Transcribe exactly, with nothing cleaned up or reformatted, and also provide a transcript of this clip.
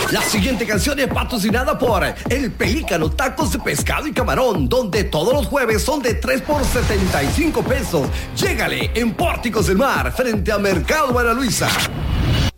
La siguiente canción es patrocinada por El Pelícano Tacos de Pescado y Camarón, donde todos los jueves son de tres por setenta y cinco pesos. Llégale en Pórticos del Mar, frente a Mercado Buena Luisa.